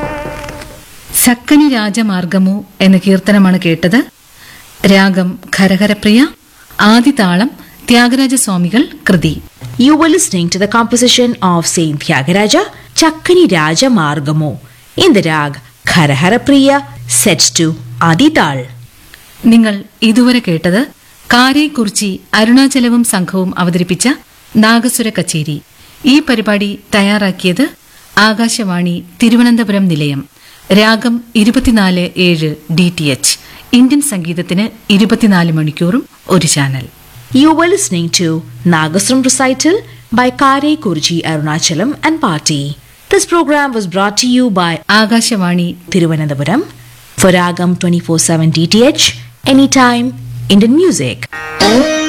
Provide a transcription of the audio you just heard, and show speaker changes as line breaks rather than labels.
ചക്കനി രാജമാർഗമു എന്ന കീർത്തനമാണ് കേട്ടത്. രാഗം ഖരഹരപ്രിയ, ആദിതാളം ത്യാഗരാജസ്വാമികൾ കൃതി.
You were listening to the composition of Saint Tyagaraja, Chakkani Raja Margamo, in the rag Kharaharapriya, set to Adital.
നിങ്ങൾ ഇതുവരെ കേട്ടത് കാരേക്കുറിച്ചി അരുണാചലവും സംഘവും അവതരിപ്പിച്ച നാഗസ്വര കച്ചേരി. ഈ പരിപാടി തയ്യാറാക്കിയത് ആകാശവാണി തിരുവനന്തപുരം നിലയം. രാഗം 24/7 DTH. ഇന്ത്യൻ സംഗീതത്തിന് 24 മണിക്കൂറും ഒരു channel.
You were listening to Nagasram recital by Kare Kurji Arunachalam and Party. This program was brought to you by
Akashvani
Thiruvananthapuram for Ragam 24/7 DTH, anytime Indian music.